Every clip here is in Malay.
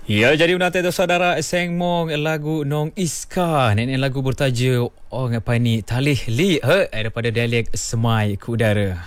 Ya, jadi menanti tu saudara Sengmong lagu Nong Iska. Ini lagu bertajuk Orang apa ni Talih Li daripada dialek Semai ke Udara.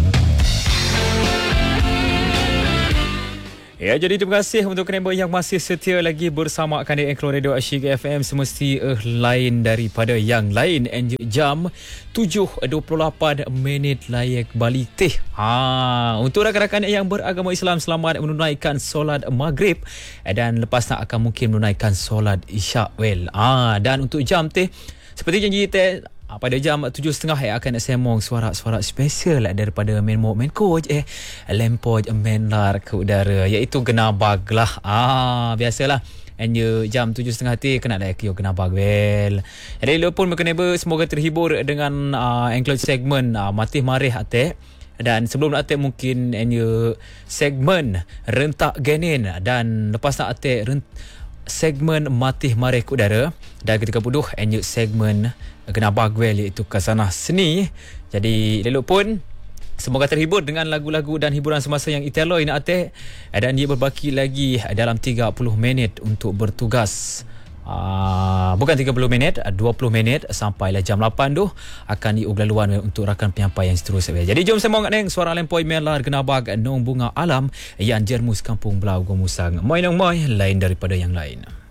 Ya, jadi terima kasih untuk member yang masih setia lagi bersama kami Angklo Radio Asyik FM semesti lain daripada yang lain. And jam 7.28 layak balik teh. Untuk rakan-rakan yang beragama Islam, selamat menunaikan solat maghrib dan lepas nak akan mungkin menunaikan solat isyak. Dan untuk jam teh seperti janji teh pada jam 7.30 akan semong suara-suara spesial daripada main coach lempoj menlar ke udara, iaitu Genabag lah. Biasalah and jam 7.30 kena ada kio Genabag well. Jadi lu pun berkenapa semoga terhibur dengan engkau segmen Matih Marih ate. Dan sebelum nak ate mungkin segmen Rentak Genin, dan lepas nak ate segmen Matih Marih ke Udara, dan ketika puduh segmen Genabag well, iaitu Kasanah Seni. Jadi lelok pun semoga terhibur dengan lagu-lagu dan hiburan semasa yang iteloi nak ate, dan dia berbaki lagi dalam 30 minit untuk bertugas. Bukan 30 minit, 20 minit sampailah jam 8 tu akan diuglaluan untuk rakan penyampai yang seterusnya. Jadi jom semua neng suara lempoi melar Genabag Nong Bunga Alam yang jermus kampung Belau Gomusang. Moi nong moi lain daripada yang lain.